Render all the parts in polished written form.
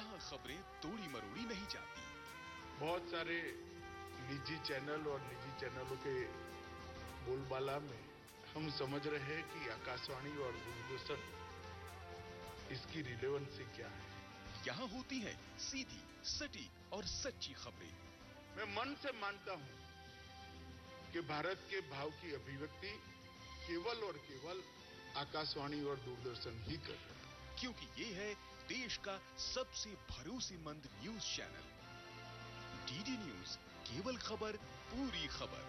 जहां खबरें तोड़ी मरोड़ी नहीं जाती। बहुत सारे निजी चैनल और निजी चैनलों के बोलबाला में हम समझ रहे हैं कि आकाशवाणी और दूरदर्शन इसकी रिलेवेंसी क्या है। यहाँ होती है सीधी, सटीक और सच्ची खबरें। मैं मन से मानता हूं कि भारत के भाव की अभिव्यक्ति केवल और केवल आकाशवाणी और दूरदर्शन ही कर रहे हैं, क्योंकि ये है देश का सबसे भरोसेमंद न्यूज चैनल। डीडी न्यूज, केवल खबर, पूरी खबर।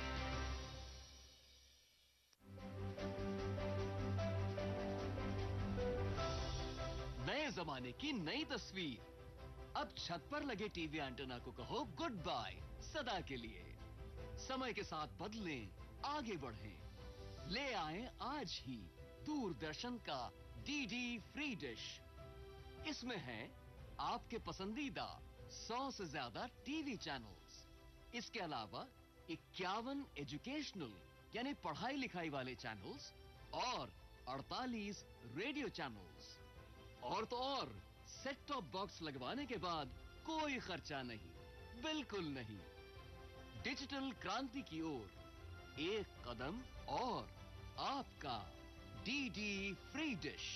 नए जमाने की नई तस्वीर। अब छत पर लगे टीवी एंटेना को कहो गुड बाय सदा के लिए। समय के साथ बदलें, आगे बढ़ें। ले आएं आज ही दूरदर्शन का डीडी फ्री डिश। इसमें है आपके पसंदीदा 100 से ज्यादा टीवी चैनल्स। इसके अलावा 51 एजुकेशनल यानी पढ़ाई लिखाई वाले चैनल्स और 48 रेडियो चैनल्स। और तो और सेट टॉप बॉक्स लगवाने के बाद कोई खर्चा नहीं, बिल्कुल नहीं। डिजिटल क्रांति की ओर एक कदम और आपका डीडी फ्री डिश।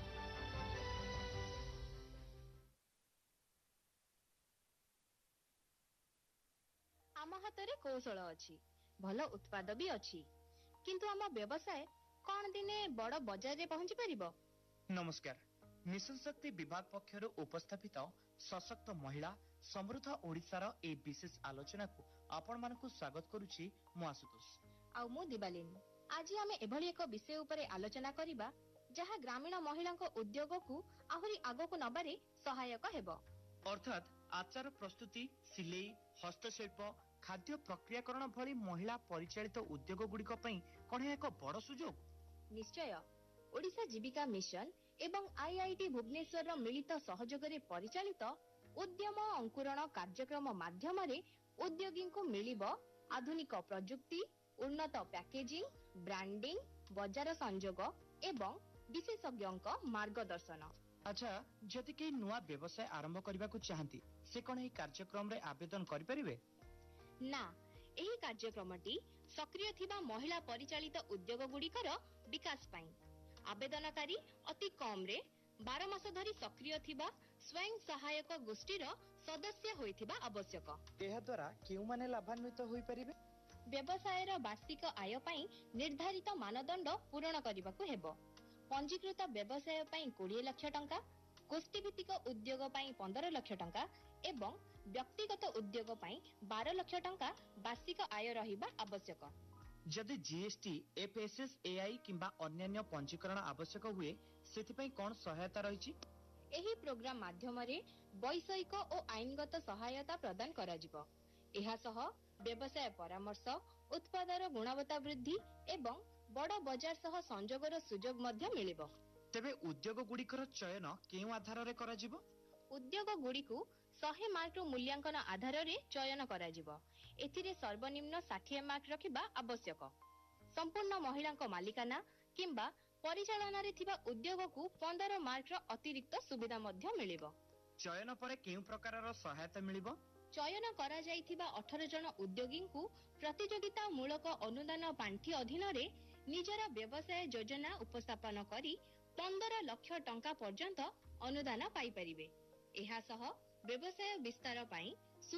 आम हाथ में कौशल अच्छी, भल उत्पाद भी अच्छी, किंतु आम व्यवसाय कौन दिने बड़ बजार में पहुंची पारिबो? नमस्कार। मिशन शक्ति विभाग पक्षर उपस्थापित सशक्त महिला समृद्ध ओडिशार ए विशेष आलोचना को आपण मानकु स्वागत करुछि मु आशुतोष आउ मु दिवालिनी। आज आम एभली एक विषय उपरे आलोचना करिबा जहा ग्रामीण महिलांको उद्योग को आहुरी आगो को नबारे सहायक हेबो। अर्थात आचार प्रस्तुति, सिलाई, हस्तशिल्प, खाद्य प्रक्रियाकरण भली महिला परिचालित उद्योग गुड़िक पई कोन एक बड़ सुजोग? निश्चय। ओडिशा जीविका मिशन एवं आईआईटी भुवनेश्वर मिलित सहयोग रे परिचालित उद्यम अंकुरण कार्यक्रम माध्यम रे उद्योगी को मिलिबो आधुनिक प्रजुक्ति, उन्नत पैकेजिंग, ब्रांडिंग, बाजार संजोग एवं विशेषज्ञों मार्गदर्शन। अच्छा, जदि के नुआ व्यवसाय आरंभ करबा को चाहंती से कोन ए कार्यक्रम रे आवेदन करि परिबे? ना, एही कार्यक्रमटी सक्रिय थिबा महिला परिचालित उद्योग गुड़िकर विकास पाई आवेदनकारी अति कम रे 12 मास धरी सक्रिय थिबा स्वयं सहायक गोष्ठीर सदस्य होइथिबा आवश्यक। एहा द्वारा केउ माने लाभान्वित होई परिबे? व्यवसायर वार्षिक आय पई निर्धारित मानदंड पूर्ण करबाकू हेबो। पंजीकृत व्यवसाय पई 20 लाख टंका, गोष्ठी भित्तिक उद्योग पई 15 लाख टंका एवं व्यक्तिगत उद्योग पई 12 लाख टंका वार्षिक आय रहिबा आवश्यक। जदि जीएसटी, एफएसएस, एआई किंबा अन्यान्य पंजीकरण आवश्यक हुए सेथिपई कोन सहायता रहिछि? एही प्रोग्राम माध्यम रे वैषयिक और आईनगत सहायता प्रदान करा जिवो। एहा सह व्यवसाय परामर्श, उत्पादर गुणवत्ता वृद्धि एवं बड़ बाजार सह संजोगर सुजोग मध्य मिलिबो। तेबे उद्योग गुड़िकर चयन केउ आधार रे करा जिवो? उद्योग गुड़िकु 100 मार्क मूल्यांकन आधार रे चयन करा जिवो। एथिरे सर्वनिम्न 60 मार्क रखिबा आवश्यक। संपूर्ण महिला मालिकाना किंबा परिचालन रे थिबा उद्योग को 15 मार्क रो अतिरिक्त सुविधा मध्य मिलिबो। चयन परे केउ प्रकारर सहायता मिलिबो? चयन करा जाइथिबा 18 जन उद्योगी को प्रतियोगिता मूलक अनुदान पांठी अधीन रे निजर व्यवसाय योजना उपस्थापन करी 15 लाख टंका पर्यंत अनुदान पाई परिबे। एहा सह व्यवसाय विस्तार पाई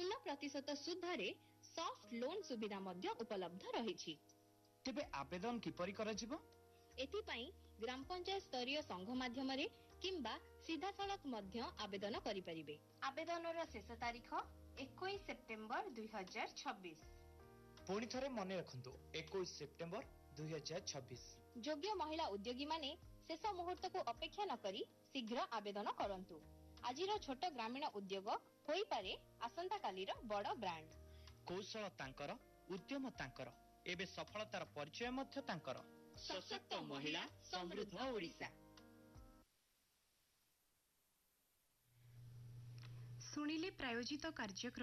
0% सुध रे सॉफ्ट लोन सुविधा मध्य उपलब्ध रहिछि। तेबे आवेदन किपरि करा जिवो? एथि पई ग्राम पंचायत स्तरीय संघ माध्यम रे किंबा सीधा सड़क मध्य आवेदन करि परिबे। आवेदनर शेष तारीख 21 सेप्टेम्बर 2026। पुणी थरे मने रखंतु 21 सेप्टेम्बर 2026। योग्य महिला उद्योगी माने शेष मुहूर्त को अपेक्षा न करी शीघ्र आवेदन करंतु। आजिर छोट ग्रामीण उद्योग होई पारे आसंता कालीर बड़ ब्रांड। कौशल तांकर, उद्यम तांकर, एबे सफलतार परिचय मध्य तांकर। सशक्त महिला, समृद्ध ओडिशा। सुनिले प्रायोजित कार्यक्रम।